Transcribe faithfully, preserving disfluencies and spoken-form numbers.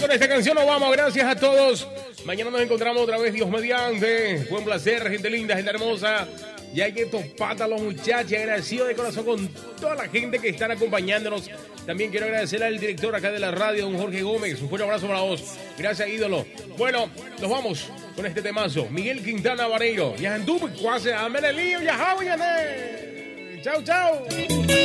con esta canción nos vamos. Gracias a todos. Mañana nos encontramos otra vez, Dios mediante. Fue un placer, gente linda, gente hermosa. Y hay que topar a los muchachos. Agradecido de corazón con toda la gente que están acompañándonos. También quiero agradecer al director acá de la radio, don Jorge Gómez. Un fuerte abrazo para vos. Gracias, ídolo. Bueno, nos vamos con este temazo. Miguel Quintana Vareiro. Ya anduve, cuase, amén el lío, ya, chau, chau.